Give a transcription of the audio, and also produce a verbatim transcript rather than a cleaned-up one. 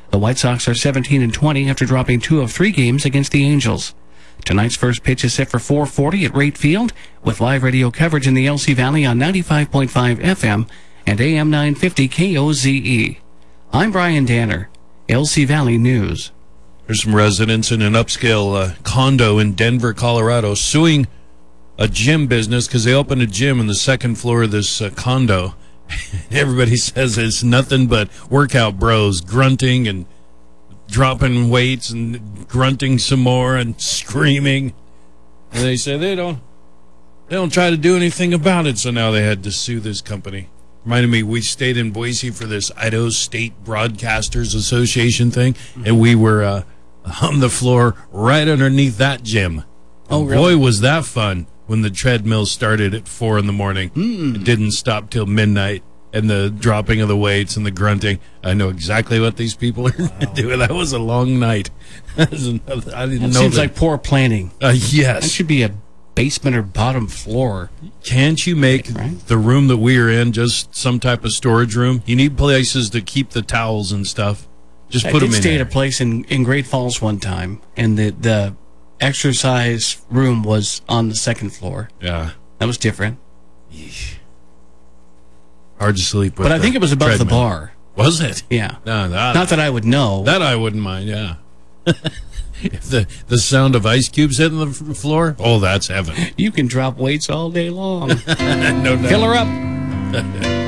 The White Sox are seventeen and twenty after dropping two of three games against the Angels. Tonight's first pitch is set for four forty at Rate Field, with live radio coverage in the L C Valley on ninety-five point five F M and A M nine fifty K O Z E. I'm Brian Danner, L C Valley News. There's some residents in an upscale uh, condo in Denver, Colorado, suing a gym business because they opened a gym on the second floor of this uh, condo. Everybody says it's nothing but workout bros grunting and dropping weights and grunting some more and screaming. And they say they don't they don't try to do anything about it, so now they had to sue this company. Reminded me, we stayed in Boise for this Idaho State Broadcasters Association thing, and we were uh, on the floor right underneath that gym. Oh, really? Boy, was that fun when the treadmill started at four in the morning. Mm. It didn't stop till midnight, and the dropping of the weights and the grunting. I know exactly what these people are wow. doing. That was a long night. I didn't that know seems that. like poor planning. Uh, yes. That should be a basement or bottom floor. Can't you make right? the room that we are in just some type of storage room? You need places to keep the towels and stuff. Just I put them did in stay there. at a place in, in Great Falls one time, and the, the exercise room was on the second floor. Yeah. That was different. Yeesh. Hard to sleep with. But I think it was above treadmill. the bar. Was it? Yeah. No, that, Not that I would know. That I wouldn't mind, yeah. If the, the sound of ice cubes hitting the f- floor, oh, that's heaven. You can drop weights all day long. No doubt. Fill her up.